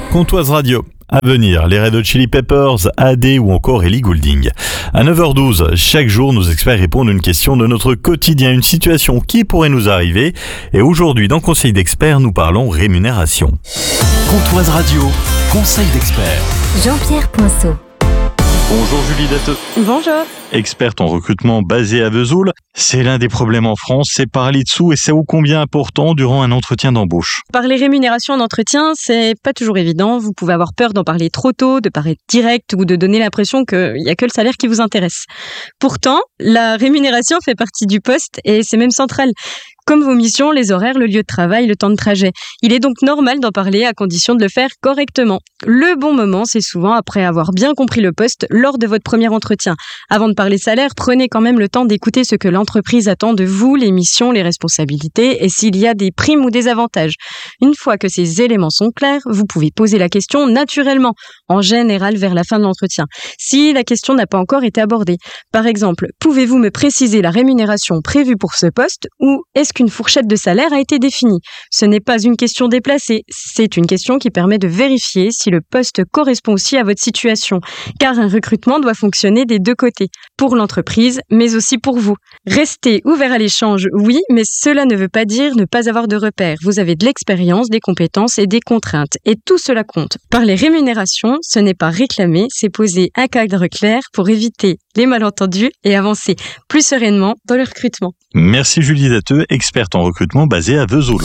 Comtoise Radio. À venir, les Red Hot Chili Peppers, AD ou encore Ellie Goulding. À 9h12, chaque jour, nos experts répondent à une question de notre quotidien, une situation qui pourrait nous arriver. Et aujourd'hui, dans Conseil d'experts, nous parlons rémunération. Comtoise Radio, Conseil d'experts. Jean-Pierre Poinceau. Bonjour Julie Datteux. Bonjour. Experte en recrutement basée à Vesoul. C'est l'un des problèmes en France, c'est parler de sous et c'est ô combien important durant un entretien d'embauche. Parler rémunération en entretien, c'est pas toujours évident. Vous pouvez avoir peur d'en parler trop tôt, de paraître direct ou de donner l'impression qu'il y a que le salaire qui vous intéresse. Pourtant, la rémunération fait partie du poste et c'est même central. Comme vos missions, les horaires, le lieu de travail, le temps de trajet. Il est donc normal d'en parler à condition de le faire correctement. Le bon moment, c'est souvent après avoir bien compris le poste lors de votre premier entretien. Avant de parler salaire, prenez quand même le temps d'écouter ce que l'entreprise attend de vous, les missions, les responsabilités et s'il y a des primes ou des avantages. Une fois que ces éléments sont clairs, vous pouvez poser la question naturellement, en général vers la fin de l'entretien. Si la question n'a pas encore été abordée. Par exemple, pouvez-vous me préciser la rémunération prévue pour ce poste ou est-ce qu'une fourchette de salaire a été définie? Ce n'est pas une question déplacée, c'est une question qui permet de vérifier si le poste correspond aussi à votre situation. Car un recrutement doit fonctionner des deux côtés, pour l'entreprise, mais aussi pour vous. Restez ouvert à l'échange, oui, mais cela ne veut pas dire ne pas avoir de repères. Vous avez de l'expérience, des compétences et des contraintes, et tout cela compte. Parler rémunération, ce n'est pas réclamer, c'est poser un cadre clair pour éviter les malentendus et avancer plus sereinement dans le recrutement. Merci Julie Datteux, experte en recrutement basée à Vesoul.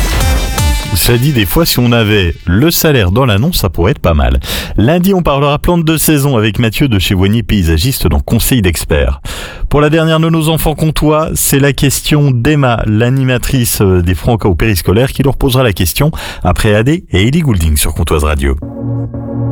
Ça dit, des fois, si on avait le salaire dans l'annonce, ça pourrait être pas mal. Lundi, on parlera plantes de saison avec Mathieu de chez Voignier Paysagiste dans Conseil d'experts. Pour la dernière de nos enfants comtois, c'est la question d'Emma, l'animatrice des Franca au périscolaire, qui leur posera la question après AD et Ellie Goulding sur Comtoise Radio.